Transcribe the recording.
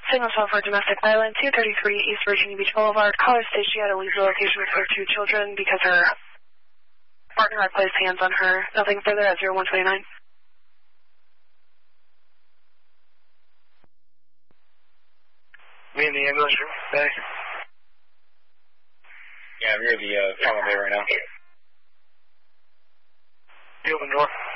Signal cell for domestic violence, 233 East Virginia Beach Boulevard. Caller states she had to leave the location with her 2 children because her partner had placed hands on her. Nothing further at 0129. Me in the ambulance room, back. Yeah, I'm near the front bay right now. You open the door.